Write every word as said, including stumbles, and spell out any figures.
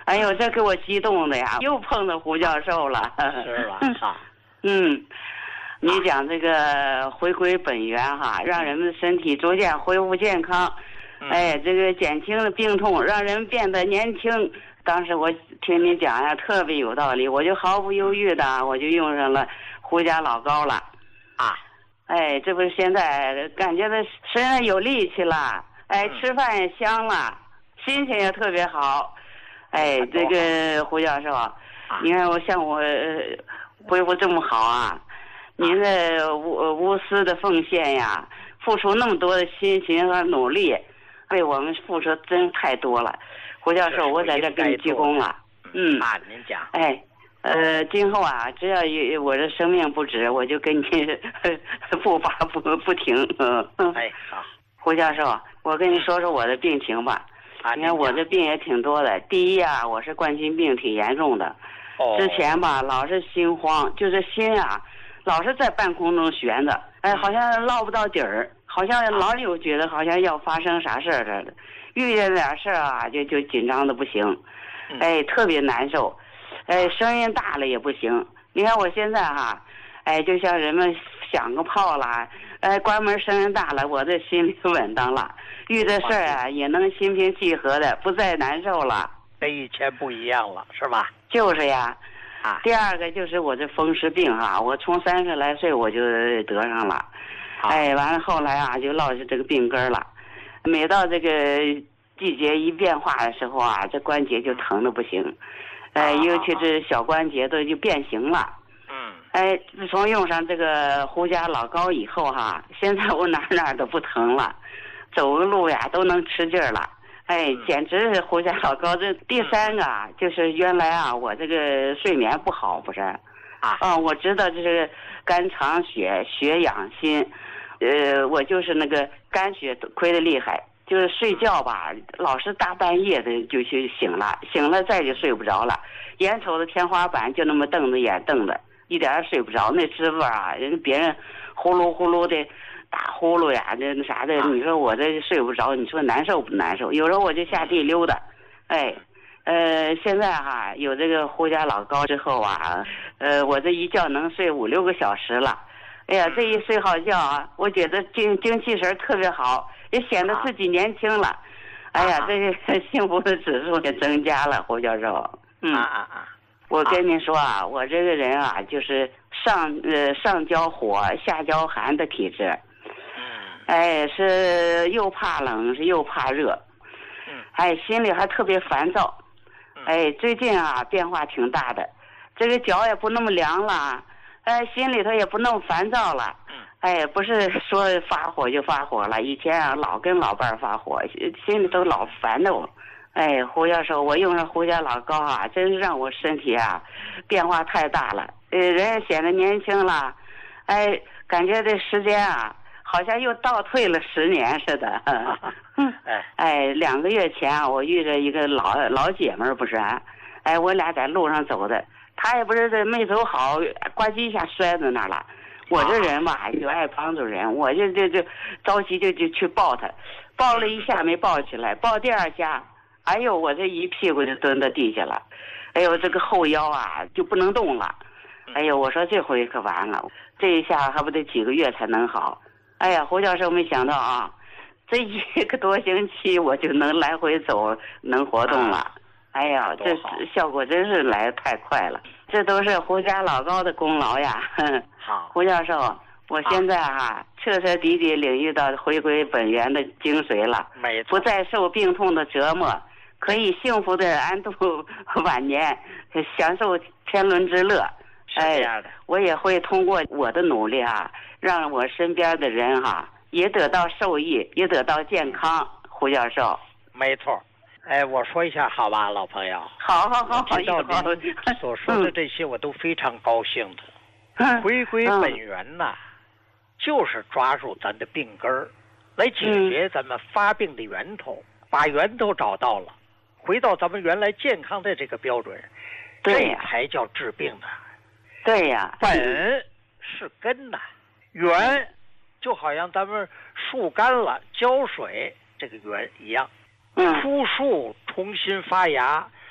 哎呦，这给我激动的呀，又碰到胡教授了。 是吧？哈， 嗯，你讲这个回归本源哈，让人们的身体逐渐恢复健康， 嗯、 哎，这个减轻了病痛，让人变得年轻。当时我听你讲呀，特别有道理，我就毫不犹豫的，我就用上了胡家老膏了。 啊， 哎，这不是现在感觉到身上有力气了，哎，吃饭也香了，心情也特别好。哎，这个胡教授，啊、你看我像我、呃、恢复这么好啊，您的无无私的奉献呀，付出那么多的心情和努力，为我们付出真太多了。胡教授，我在这给你鞠躬了。嗯， 啊，您讲。 哎。呃，今后啊，只要有我的生命不止，我就跟你不拔不不停。嗯嗯。 哎，好， 胡教授，我跟你说说我的病情吧。 啊， 你看我这病也挺多的。第一啊，我是冠心病挺严重的。 哦。 之前吧，老是心慌，就是心啊，老是在半空中悬着，哎，好像落不到底儿，好像老有觉得好像要发生啥事儿似的，遇见点事儿啊，就就紧张的不行，哎，特别难受。哎，声音大了也不行。你看我现在哈，哎，就像人们响个炮啦，哎，关门声音大了，我这心里稳当了，遇这事儿啊也能心平气和的，不再难受了。 跟以前不一样了，是吧？ 就是呀。 啊。 第二个就是我这风湿病哈，我从三十来岁我就得上了，哎，完了后来啊就落下这个病根了，每到这个季节一变化的时候啊，这关节就疼的不行。哎，尤其是小关节都就变形了。 嗯。 哎，自从用上这个胡家老膏以后哈，现在我哪哪都不疼了，走个路呀都能吃劲儿了。哎，简直是胡家老膏。这第三个啊，就是原来啊我这个睡眠不好不是？ 啊。 哦，我知道这是肝藏血，血养心，呃，我就是那个肝血亏得厉害。就是睡觉吧，老是大半夜的就去醒了，醒了再就睡不着了，眼瞅着天花板就那么瞪着眼瞪着，一点也睡不着。那滋味啊，人别人呼噜呼噜的打呼噜呀，那那啥的，你说我这睡不着，你说难受不难受？有时候我就下地溜达，哎，呃，现在哈有这个胡家老膏之后啊，呃，我这一觉能睡五六个小时了。哎呀，这一睡好觉啊，我觉得精精气神特别好。也显得自己年轻了，哎呀，这个幸福的指数也增加了，胡教授。嗯啊啊啊！ 我跟您说啊，我这个人啊，就是上呃上焦火下焦寒的体质。 嗯。 哎，是又怕冷是又怕热。 嗯。 哎，心里还特别烦躁。哎，最近啊变化挺大的，这个脚也不那么凉了，哎，心里头也不那么烦躁了。哎，不是说发火就发火了，以前啊老跟老伴儿发火，心里都老烦的我。哎，胡教授，我用上胡家老膏啊，真是让我身体啊变化太大了，呃，人也显得年轻了，哎，感觉这时间啊好像又倒退了十年似的。哎，哎，两个月前啊，我遇着一个老老姐们儿，不是啊，哎，我俩在路上走的，她也不是这没走好，呱唧一下摔在那儿了。我这人吧就爱帮助人，我就就就着急就就去抱他，抱了一下没抱起来，抱第二下，哎呦我这一屁股就蹲到地下了，哎呦这个后腰啊就不能动了，哎呦我说这回可完了，这一下还不得几个月才能好。哎呀胡教授没想到啊，这一个多星期我就能来回走能活动了，哎呀这效果真是来得太快了，这都是胡家老膏的功劳呀。 好， 胡教授，我现在哈、啊、彻彻底底领域到回归本源的精髓了， 没错， 不再受病痛的折磨，可以幸福的安度晚年，享受天伦之乐。 是这样的， 哎，我也会通过我的努力啊，让我身边的人哈、啊、也得到受益，也得到健康。胡教授， 没错。哎，我说一下好吧，老朋友。 好好好好， 听到您所说的这些，我都非常高兴的。 嗯、 回归本源呐、嗯，就是抓住咱的病根儿，来解决咱们发病的源头，嗯、把源头找到了，回到咱们原来健康的这个标准， 对这才叫治病的。 对呀， 本是根呐，源就好像咱们树干了浇水这个源一样。 嗯， 枯树重新发芽，